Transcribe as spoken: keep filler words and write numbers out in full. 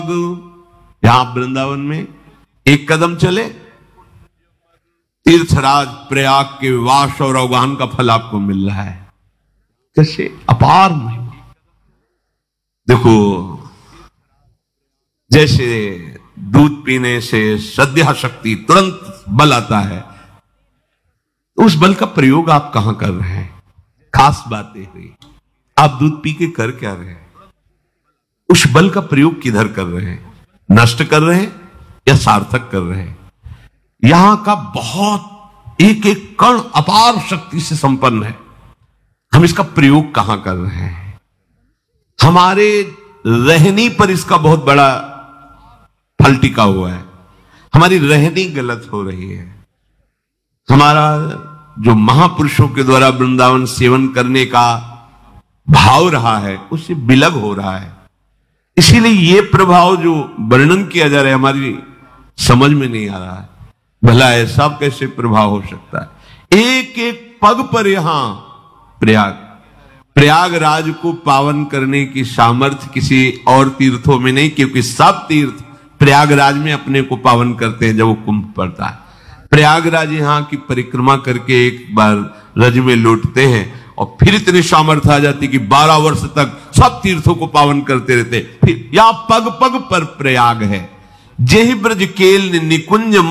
यहां वृंदावन में एक कदम चले तीर्थराज प्रयाग के वास और अवगाहन का फल आपको मिल रहा है। कैसे अपार महिमा। देखो, जैसे दूध पीने से श्रद्धा शक्ति तुरंत बल आता है, तो उस बल का प्रयोग आप कहां कर रहे हैं? खास बातें हुई, आप दूध पी के कर क्या रहे हैं? उस बल का प्रयोग किधर कर रहे हैं? नष्ट कर रहे हैं या सार्थक कर रहे हैं? यहां का बहुत एक एक कण अपार शक्ति से संपन्न है। हम इसका प्रयोग कहां कर रहे हैं? हमारे रहनी पर इसका बहुत बड़ा फल टिका हुआ है। हमारी रहनी गलत हो रही है। हमारा जो महापुरुषों के द्वारा वृंदावन सेवन करने का भाव रहा है, उससे विलग हो रहा है। इसीलिए ये प्रभाव जो वर्णन किया जा रहा है हमारी समझ में नहीं आ रहा है। भला ऐसा कैसे प्रभाव हो सकता है? एक एक पग पर यहां प्रयाग प्रयागराज को पावन करने की सामर्थ्य किसी और तीर्थों में नहीं, क्योंकि सब तीर्थ प्रयागराज में अपने को पावन करते हैं। जब वो कुंभ पड़ता है, प्रयागराज यहां की परिक्रमा करके एक बार रज में लौटते हैं और फिर इतनी सामर्थ्य आ जाती कि बारह वर्ष तक सब तीर्थों को पावन करते रहते। फिर यहां पग पग पर प्रयाग है। जेहि ब्रज केल निकुंज